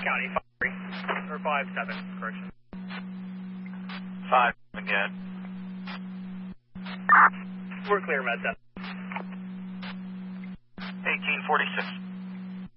County, 5-3, or 5-7, correction. 5 again. We're clear, Med 10. 1846.